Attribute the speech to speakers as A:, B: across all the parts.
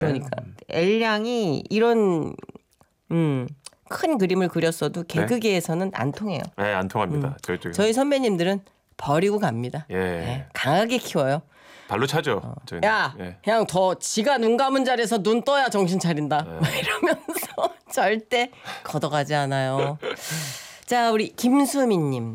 A: 그러니까 L양이 이런 큰 그림을 그렸어도 개그계에서는 안 통해요.
B: 네, 안 통합니다.
A: 저희 선배님들은 버리고 갑니다.
B: 예.
A: 네, 강하게 키워요.
B: 발로 차죠.
A: 야, 그냥 더 지가 눈 감은 자리에서 눈 떠야 정신 차린다. 이러면서 절대 걷어가지 않아요. 자, 우리 김수민님.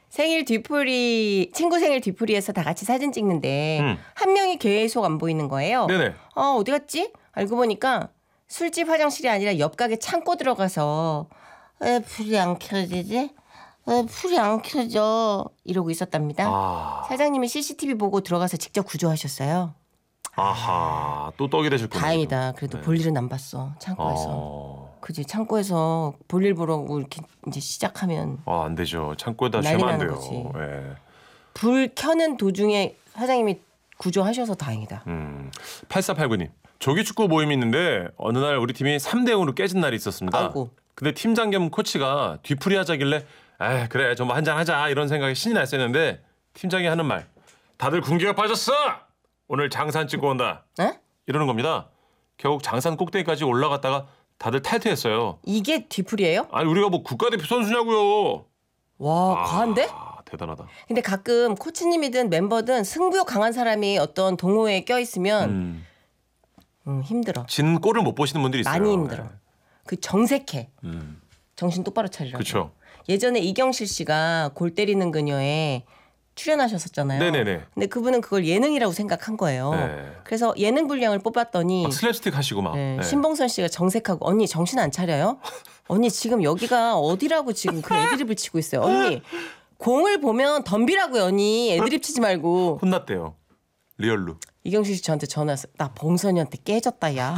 A: 친구 생일 뒤풀이에서 다 같이 사진 찍는데 한 명이 계속 안 보이는 거예요.
B: 네네.
A: 어디 갔지? 알고 보니까 술집 화장실이 아니라 옆 가게 창고 들어가서 왜 불이 안 켜지지? 왜 불이 안 켜져? 이러고 있었답니다. 사장님이 CCTV 보고 들어가서 직접 구조하셨어요.
B: 아하, 또 떡이 되셨군요.
A: 다행이다. 그래도 볼 일은 안 봤어. 창고에서. 그지? 창고에서 볼일 보라고 이렇게 이제 시작하면
B: 안 되죠. 창고에다
A: 난리
B: 쉬면 안
A: 나는
B: 돼요.
A: 거지.
B: 예.
A: 불 켜는 도중에 사장님이 구조하셔서 다행이다.
B: 8489님. 조기축구 모임이 있는데 어느 날 우리 팀이 3대0으로 깨진 날이 있었습니다.
A: 아이고.
B: 근데 팀장 겸 코치가 뒤풀이 하자길래 그래 좀 한잔 하자 이런 생각에 신이 났었는데 팀장이 하는 말 다들 군기가 빠졌어. 오늘 장산 찍고 온다.
A: 에?
B: 이러는 겁니다. 결국 장산 꼭대기까지 올라갔다가 다들 탈퇴했어요.
A: 이게 뒤풀이에요?
B: 아니 우리가 뭐 국가대표 선수냐고요.
A: 와, 과한데?
B: 대단하다.
A: 근데 가끔 코치님이든 멤버든 승부욕 강한 사람이 어떤 동호회에 껴있으면 힘들어.
B: 진 꼴을 못 보시는 분들이 있어요.
A: 많이 힘들어. 그 정색해. 정신 똑바로 차리라고.
B: 그렇죠.
A: 예전에 이경실 씨가 골 때리는 그녀에 출연하셨었잖아요.
B: 네네네.
A: 근데 그분은 그걸 예능이라고 생각한 거예요.
B: 네.
A: 그래서 예능 분량을 뽑았더니
B: 슬랩스틱 하시고 막.
A: 네. 신봉선 씨가 정색하고 언니 정신 안 차려요? 언니 지금 여기가 어디라고 지금 그 애드립을 치고 있어요. 언니 공을 보면 덤비라고요. 언니 애드립 치지 말고.
B: 혼났대요. 리얼로.
A: 이경실 씨 저한테 전화했어. 나 봉선이한테 깨졌다 야.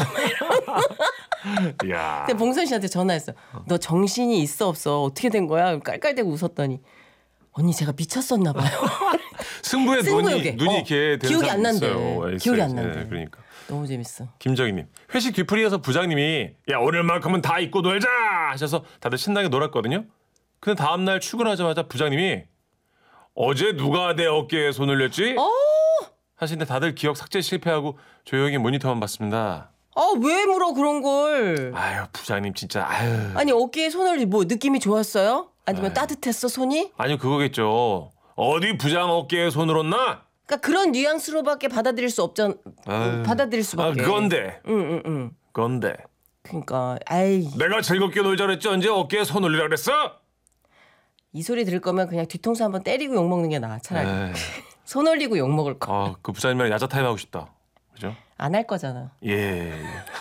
B: 야.
A: 근데 봉선 씨한테 전화했어. 너 정신이 있어 없어? 어떻게 된 거야? 깔깔대고 웃었더니 언니 제가 미쳤었나 봐요.
B: 승부에 눈이 이렇게 되는
A: 기억이 안 난대.
B: 있어요.
A: 기억이 안 난대.
B: 네, 그러니까.
A: 너무 재밌어.
B: 김정희님. 회식 뒤풀이에서 부장님이 야 오늘만큼은 다 잊고 놀자 하셔서 다들 신나게 놀았거든요. 근데 다음날 출근하자마자 부장님이 어제 누가 내 어깨에 손을 올렸지? 하시는데 다들 기억 삭제 실패하고 조용히 모니터만 봤습니다.
A: 왜 물어 그런 걸.
B: 아유 부장님 진짜 아유.
A: 아니 어깨에 손을 뭐 느낌이 좋았어요? 아니면 따뜻했어 손이?
B: 아니요 그거겠죠. 어디 부장 어깨에 손을 얹나?
A: 그러니까 그런 뉘앙스로밖에 받아들일 수 없잖아. 받아들일 수밖에.
B: 그건데. 그건데.
A: 그러니까 아이.
B: 내가 즐겁게 놀자 그랬지 언제 어깨에 손 올리라 그랬어?
A: 이 소리 들을 거면 그냥 뒤통수 한번 때리고 욕 먹는 게 나아 차라리. 손 올리고 욕 먹을 거.
B: 그 부장님이랑 야자 타임 하고 싶다. 그죠?
A: 안 할 거잖아.
B: 예.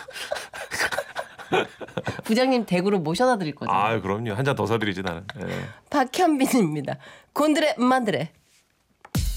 A: 부장님 댁으로 모셔다 드릴 거잖아.
B: 그럼요. 한 잔 더 사드리지 나는. 예.
A: 박현빈입니다. 곤드레 만드레.